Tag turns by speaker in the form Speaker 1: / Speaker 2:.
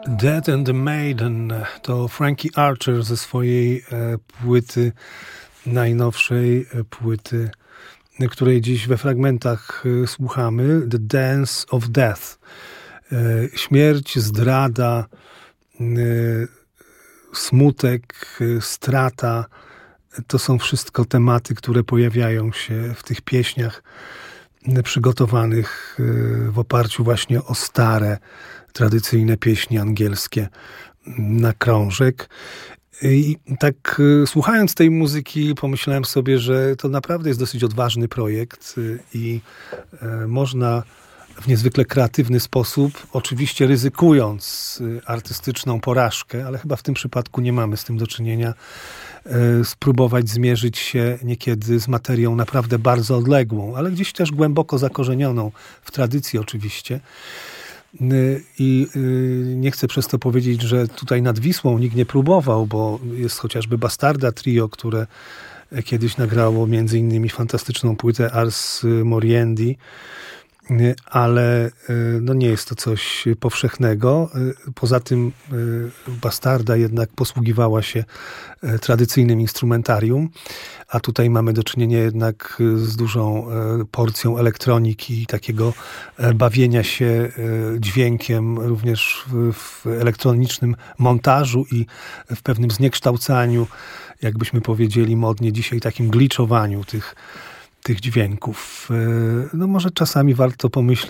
Speaker 1: Dead and the Maiden to Frankie Archer ze swojej płyty, najnowszej płyty, której dziś we fragmentach słuchamy, The Dance of Death. Śmierć, zdrada, smutek, strata, to są wszystko tematy, które pojawiają się w tych pieśniach przygotowanych w oparciu właśnie o stare, tradycyjne pieśni angielskie na krążek. I tak słuchając tej muzyki pomyślałem sobie, że to naprawdę jest dosyć odważny projekt i można w niezwykle kreatywny sposób, oczywiście ryzykując artystyczną porażkę, ale chyba w tym przypadku nie mamy z tym do czynienia, spróbować zmierzyć się niekiedy z materią naprawdę bardzo odległą, ale gdzieś też głęboko zakorzenioną w tradycji oczywiście. I nie chcę przez to powiedzieć, że tutaj nad Wisłą nikt nie próbował, bo jest chociażby Bastarda Trio, które kiedyś nagrało między innymi fantastyczną płytę Ars Moriendi, ale no nie jest to coś powszechnego. Poza tym Bastarda jednak posługiwała się tradycyjnym instrumentarium, a tutaj mamy do czynienia jednak z dużą porcją elektroniki i takiego bawienia się dźwiękiem również w elektronicznym montażu i w pewnym zniekształcaniu, jakbyśmy powiedzieli modnie dzisiaj, takim glitchowaniu tych dźwięków. No może czasami warto pomyśleć